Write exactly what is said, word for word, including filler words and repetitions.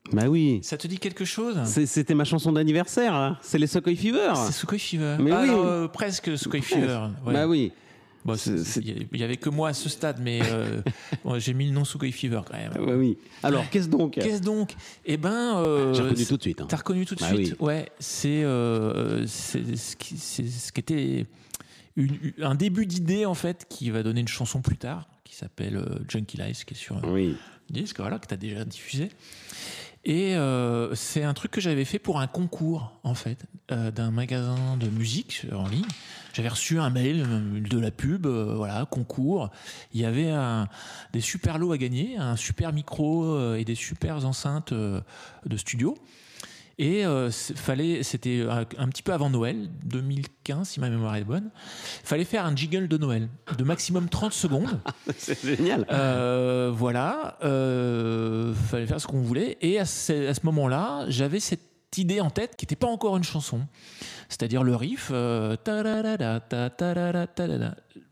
Bah oui. Ça te dit quelque chose? C'est, c'était ma chanson d'anniversaire, hein. C'est les Sukoi Fever. C'est Sukoi Fever. Mais ah, oui. alors, euh, presque Sukoi Fever. Ouais. Bah oui. Bon, C'est- c'est- il y avait que moi à ce stade, mais euh, bon, j'ai mis le nom Sukoi Fever quand même. Bah oui. Alors, qu'est-ce donc? Qu'est-ce donc? Eh ben, euh, J'ai reconnu c'est- tout de suite. hein. T'as reconnu tout de Bah suite? oui. Ouais, c'est euh, c'est ce qui, c'est ce qui était une- une- un début d'idée en fait qui va donner une chanson plus tard qui s'appelle euh, Junkie Lies, qui est sur un Oui. disque, voilà, que t'as déjà diffusé. Et euh, c'est un truc que j'avais fait pour un concours, en fait, euh, d'un magasin de musique en ligne. J'avais reçu un mail euh, de la pub, euh, voilà, concours. Il y avait un, des super lots à gagner, un super micro euh, et des super enceintes euh, de studio. Et euh, c'est- fallait, c'était un, un petit peu avant Noël, deux mille quinze, si ma mémoire est bonne. Fallait faire un jingle de Noël de maximum trente secondes. C'est génial. Euh, voilà, euh, fallait faire ce qu'on voulait. Et à ce, à ce moment-là, j'avais cette idée en tête qui n'était pas encore une chanson. C'est-à-dire le riff. euh, tararara, ta, tarara, tarara.